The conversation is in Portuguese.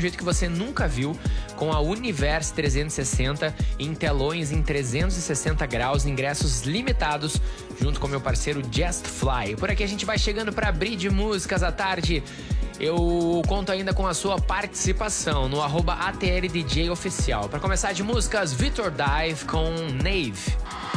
jeito que você nunca viu, com a Universe 360 em telões em 360 graus, ingressos limitados, junto com meu parceiro Just Fly. Por aqui a gente vai chegando para abrir de músicas à tarde. Eu conto ainda com a sua participação no @ATLDJ oficial. Para começar de músicas, Victor Dive com Nave.